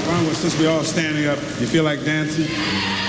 Since we're all standing up, you feel like dancing?